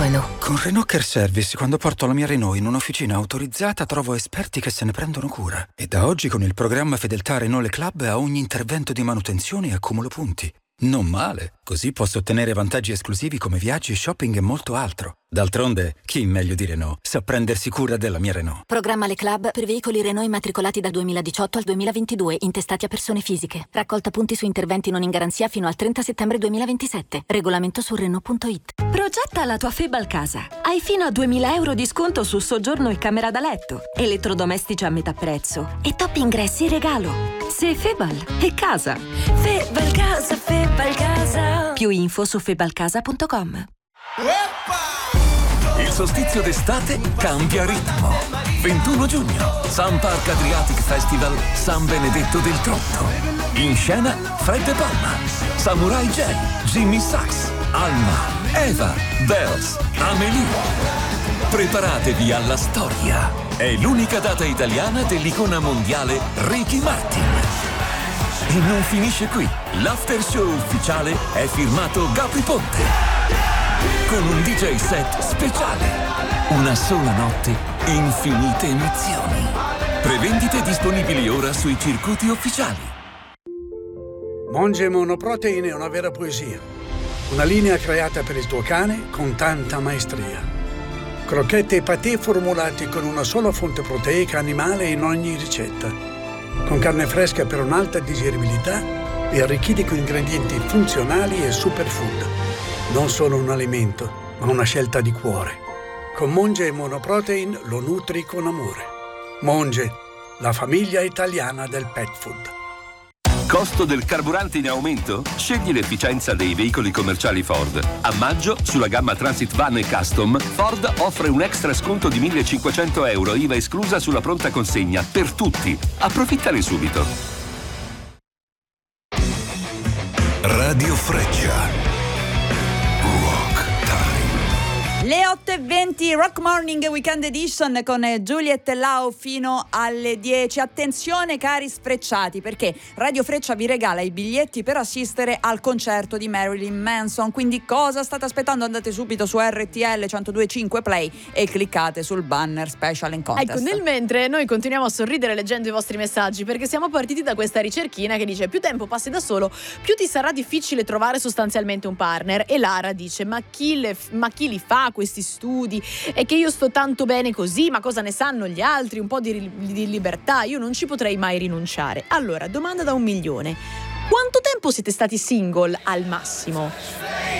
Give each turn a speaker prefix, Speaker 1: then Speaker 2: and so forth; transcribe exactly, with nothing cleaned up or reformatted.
Speaker 1: Renault.
Speaker 2: Con Renault Care Service, quando porto la mia Renault in un'officina autorizzata, trovo esperti che se ne prendono cura. E da oggi con il programma Fedeltà Renault Le Club a ogni intervento di manutenzione accumulo punti. Non male, così posso ottenere vantaggi esclusivi come viaggi, shopping e molto altro. D'altronde, chi meglio di Renault sa prendersi cura della mia Renault.
Speaker 1: Programma Le Club per veicoli Renault immatricolati dal duemiladiciotto al duemilaventidue, intestati a persone fisiche. Raccolta punti su interventi non in garanzia fino al trenta settembre duemilaventisette. Regolamento su Renault punto it.
Speaker 3: Progetta la tua Febal casa. Hai fino a duemila euro di sconto su soggiorno e camera da letto, elettrodomestici a metà prezzo e top ingressi in regalo. Se Febal è casa.
Speaker 4: Febal casa, Febal casa.
Speaker 3: Più info su febalcasa punto com.
Speaker 5: Il solstizio d'estate cambia ritmo. ventuno giugno, Sun Park Adriatic Festival San Benedetto del Tronto. In scena Fred De Palma, Samurai J, Jimmy Sachs, Alma, Eva, Bells, Amelie. Preparatevi alla storia. È l'unica data italiana dell'icona mondiale Ricky Martin. E non finisce qui. L'after show ufficiale è firmato Gabri Ponte. Con un D J set speciale. Una sola notte, infinite emozioni. Prevendite disponibili ora sui circuiti ufficiali.
Speaker 6: Monge Monoprotein è una vera poesia. Una linea creata per il tuo cane con tanta maestria. Crocchette e patè formulati con una sola fonte proteica animale in ogni ricetta. Con carne fresca per un'alta digeribilità e arricchiti con ingredienti funzionali e superfood. Non solo un alimento, ma una scelta di cuore. Con Monge Monoprotein lo nutri con amore. Monge, la famiglia italiana del pet food.
Speaker 7: Costo del carburante in aumento? Scegli l'efficienza dei veicoli commerciali Ford. A maggio, sulla gamma Transit Van e Custom, Ford offre un extra sconto di millecinquecento euro, I V A esclusa sulla pronta consegna, per tutti. Approfittane subito.
Speaker 5: Radio Freccia.
Speaker 8: Le otto e venti, Rock Morning Weekend Edition con Juliet Lau fino alle dieci. Attenzione cari sfrecciati, perché Radio Freccia vi regala i biglietti per assistere al concerto di Marilyn Manson. Quindi cosa state aspettando? Andate subito su R T L centodue e cinque Play e cliccate sul banner Special and Contest.
Speaker 9: Ecco, nel mentre noi continuiamo a sorridere leggendo i vostri messaggi, perché siamo partiti da questa ricerchina che dice: più tempo passi da solo, più ti sarà difficile trovare sostanzialmente un partner. E Lara dice: ma chi, le, ma chi li fa questi studi? È che io sto tanto bene così, ma cosa ne sanno gli altri? Un po' di, di libertà, io non ci potrei mai rinunciare. Allora, domanda da un milione: quanto tempo siete stati single al massimo?